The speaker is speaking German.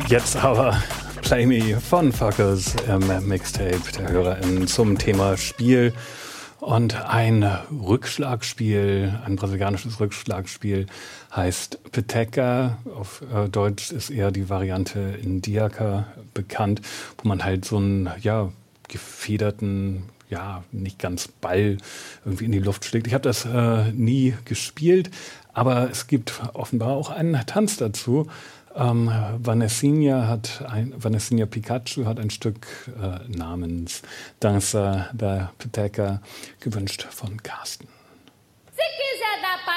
Jetzt aber Play Me von Fuckers im Mixtape der HörerInnen zum Thema Spiel. Und ein Rückschlagspiel, ein brasilianisches Rückschlagspiel heißt Peteca. Auf Deutsch ist eher die Variante Indiaca bekannt, wo man halt so einen gefederten, nicht ganz Ball irgendwie in die Luft schlägt. Ich habe das nie gespielt, aber es gibt offenbar auch einen Tanz dazu. Vanessinha Pikachu hat ein Stück namens Dança da Peteca gewünscht von Carsten.